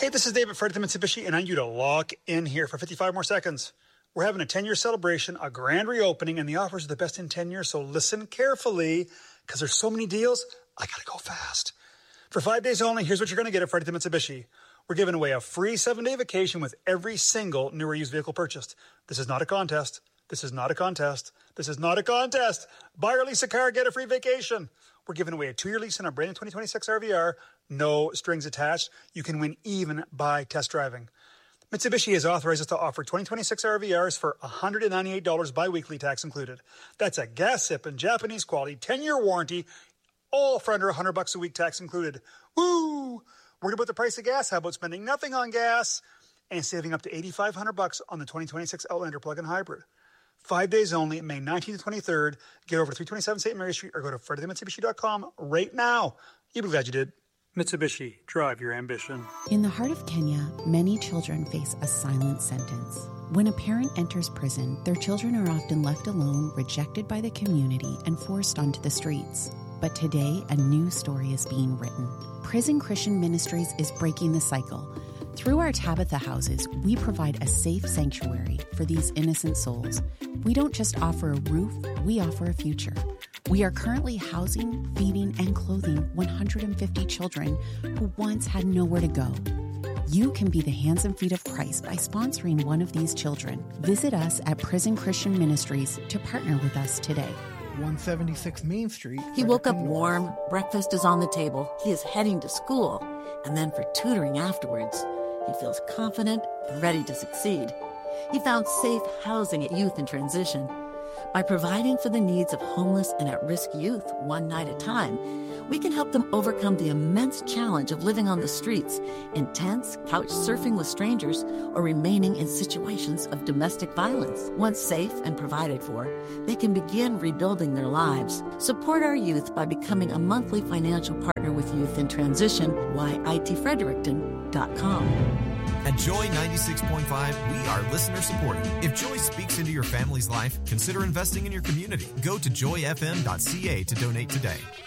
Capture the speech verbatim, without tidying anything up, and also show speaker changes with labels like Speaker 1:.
Speaker 1: Hey, this is David Fred at Mitsubishi, and I need you to lock in here for fifty-five more seconds. We're having a ten-year celebration, a grand reopening, and the offers are the best in ten years, so listen carefully, because there's so many deals, I gotta go fast. For five days only, here's what you're gonna get at Fred at Mitsubishi. We're giving away a free seven-day vacation with every single new or used vehicle purchased. This is not a contest. This is not a contest. This is not a contest. Buy or lease a car, get a free vacation. We're giving away a two-year lease on a brand new twenty twenty-six R V R. No strings attached. You can win even by test driving. Mitsubishi has authorized us to offer twenty twenty-six R V Rs for one hundred ninety-eight dollars bi-weekly, tax included. That's a gas-sipping, Japanese quality, ten-year warranty, all for under one hundred bucks a week, tax included. Woo! Worried about the price of gas? How about spending nothing on gas and saving up to eighty-five hundred bucks on the twenty twenty-six Outlander plug-in hybrid? Five days only, May nineteenth to twenty-third. Get over to three twenty-seven Saint Mary Street or go to fred at mitsubishi dot com right now. You'll be glad you did. Mitsubishi, drive your ambition.
Speaker 2: In the heart of Kenya, many children face a silent sentence. When a parent enters prison, their children are often left alone, rejected by the community, and forced onto the streets. But today, a new story is being written. Prison Christian Ministries is breaking the cycle. Through our Tabitha houses, we provide a safe sanctuary for these innocent souls. We don't just offer a roof, we offer a future. We are currently housing, feeding, and clothing one hundred fifty children who once had nowhere to go. You can be the hands and feet of Christ by sponsoring one of these children. Visit us at Prison Christian Ministries to partner with us today.
Speaker 3: one seventy-six Main Street.
Speaker 4: He woke up warm, breakfast is on the table, he is heading to school, and then for tutoring afterwards. He feels confident and ready to succeed. He found safe housing at Youth in Transition. By providing for the needs of homeless and at-risk youth one night at a time, we can help them overcome the immense challenge of living on the streets, in tents, couch surfing with strangers, or remaining in situations of domestic violence. Once safe and provided for, they can begin rebuilding their lives. Support our youth by becoming a monthly financial partner with Youth in Transition, y i t fredericton dot com.
Speaker 5: At Joy ninety-six point five, we are listener supported. If Joy speaks into your family's life, consider investing in your community. Go to joy f m dot c a to donate today.